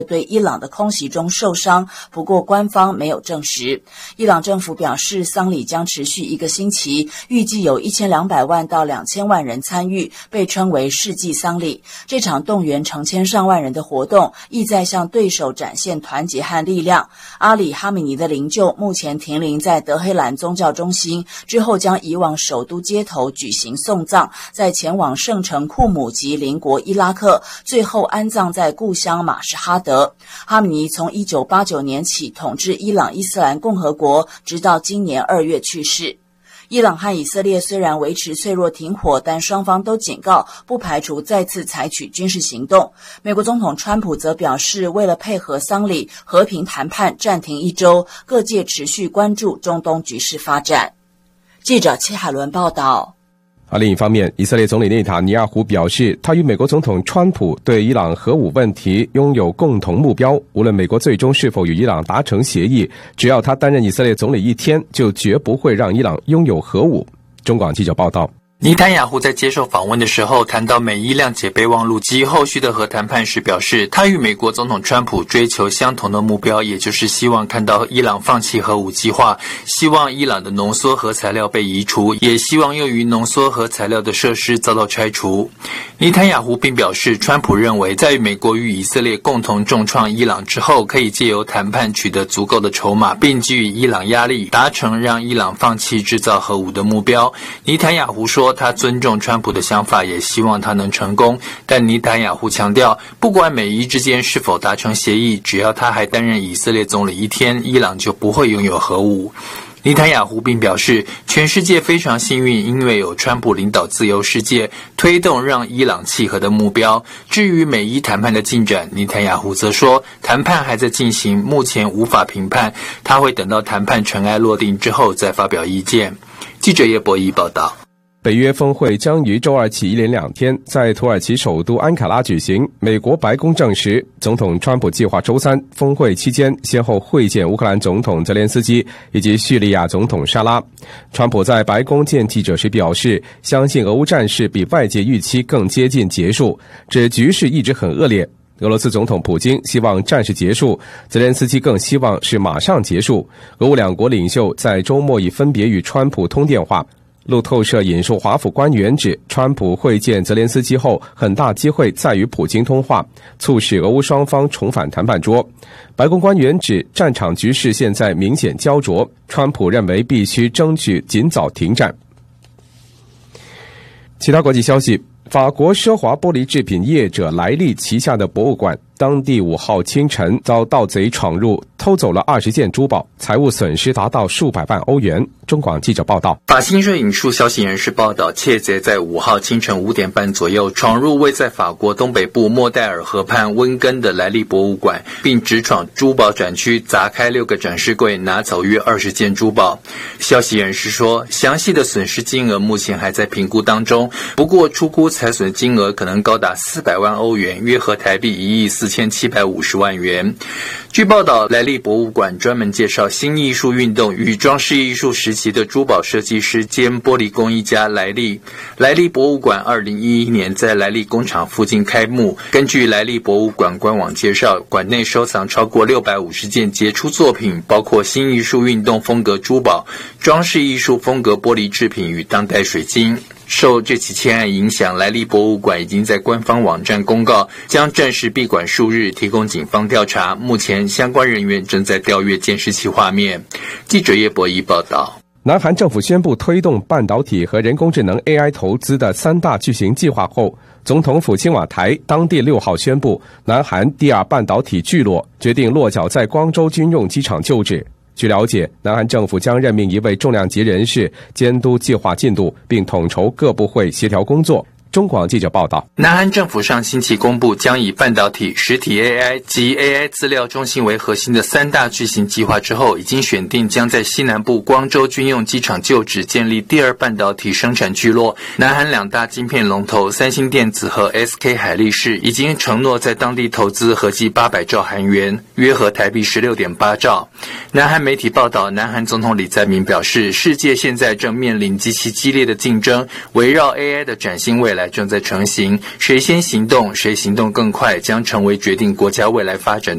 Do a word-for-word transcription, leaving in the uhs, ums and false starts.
对伊朗的空袭中受伤，不过官方没有证实。伊朗政府表示，丧礼将持续一个星期，预计有一千两百万到两千万人参与，被称为世纪丧礼。这场动员成千上万人的活动，意在向对手展现团结和力量。阿里·哈米尼的灵柩目前停灵在德黑兰宗教中心，之后将移往首都街头举行送葬，再前往圣城库姆及邻国伊拉克，最后安葬在故乡马什哈德。哈米尼从一九八九年起统治伊朗伊斯兰共和国，直到今年二月去世。伊朗和以色列虽然维持脆弱停火，但双方都警告不排除再次采取军事行动。美国总统川普则表示，为了配合丧礼，和平谈判暂停一周，各界持续关注中东局势发展。记者戚海伦报道。 而另一方面，以色列总理内塔尼亚胡表示，他与美国总统川普对伊朗核武问题拥有共同目标，无论美国最终是否与伊朗达成协议，只要他担任以色列总理一天，就绝不会让伊朗拥有核武。中广记者报道。 尼坦雅胡在接受访问的时候谈到美伊谅解备忘录及后续的核谈判时表示，他与美国总统川普追求相同的目标，也就是希望看到伊朗放弃核武计划，希望伊朗的浓缩核材料被移除，也希望用于浓缩核材料的设施遭到拆除。尼坦雅胡并表示，川普认为在美国与以色列共同重创伊朗之后，可以借由谈判取得足够的筹码，并给予伊朗压力，达成让伊朗放弃制造核武的目标。尼坦雅胡说，他尊重川普的想法，也希望他能成功，但尼坦雅胡强调，不管美伊之间是否达成协议，只要他还担任以色列总理一天，伊朗就不会拥有核武。尼坦雅胡并表示，全世界非常幸运，因为有川普领导自由世界，推动让伊朗弃核的目标。至于美伊谈判的进展，尼坦雅胡则说，谈判还在进行，目前无法评判，他会等到谈判尘埃落定之后再发表意见。记者叶博仪报道。 北约峰会将于周二起一连两天在土耳其首都安卡拉举行。美国白宫证实，总统川普计划周三峰会期间先后会见乌克兰总统泽连斯基以及叙利亚总统沙拉。川普在白宫见记者时表示，相信俄乌战事比外界预期更接近结束，指局势一直很恶劣。俄罗斯总统普京希望战事结束，泽连斯基更希望是马上结束。俄乌两国领袖在周末已分别与川普通电话。路透社引述华府官员指，川普会见泽连斯基后，很大机会再与普京通话，促使俄乌双方重返谈判桌。白宫官员指，战场局势现在明显焦灼，川普认为必须争取尽早停战。其他国际消息，法国奢华玻璃制品业者莱利旗下的博物馆，当地五号清晨遭盗贼闯入，偷走了二十件珠宝，财务损失达到数百万欧元。中广记者报道。 法新社引述消息人士报道，窃贼在五号清晨五点半左右闯入位在法国东北部莫代尔河畔温根的莱利博物馆，并直闯珠宝展区，砸开六个展示柜，拿走约二十件珠宝。消息人士说，详细的损失金额目前还在评估当中，不过初估财损金额可能高达四百万欧元，约合台币一亿四千七百五十万元。据报道，莱利博物馆专门介绍新艺术运动与装饰艺术时期的珠宝设计师兼玻璃工艺家莱利。莱利博物馆二零一一年在莱利工厂附近开幕。根据莱利博物馆官网介绍，馆内收藏超过六百五十件杰出作品，包括新艺术运动风格珠宝、装饰艺术风格玻璃制品与当代水晶。受这起窃案影响，莱利博物馆已经在官方网站公告，将暂时闭馆数日，提供警方调查。目前相关人员正在调阅监视器画面。记者叶博仪报道。 南韩政府宣布推动半导体和人工智能 A I 投资的三大巨型计划后，总统府青瓦台当地六号宣布，南韩第二半导体聚落决定落脚在光州军用机场旧址。据了解，南韩政府将任命一位重量级人士监督计划进度，并统筹各部会协调工作。中广记者报道， 南韩政府上星期公布，将以半导体、实体 A I 及 A I 资料中心为核心的三大巨型计划之后，已经选定将在西南部光州军用机场旧址建立第二半导体生产聚落。南韩两大晶片龙头三星电子和 S K 海力士已经承诺在当地投资合计八百兆韩元，约合台币 十六点八兆。南韩媒体报道，南韩总统李在明表示，世界现在正面临极其激烈的竞争，围绕 A I 的崭新未来来正在成型，谁先行动，谁行动更快，将成为决定国家未来发展